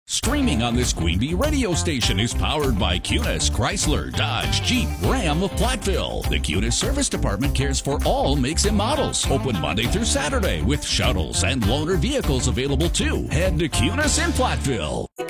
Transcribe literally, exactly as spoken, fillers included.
Streaming on this Queen Bee radio station is powered by Cunis, Chrysler, Dodge, Jeep, Ram of Platteville. The Cunis Service Department cares for all makes and models. Open Monday through Saturday with shuttles and loaner vehicles available too. Head to Cunis in Platteville.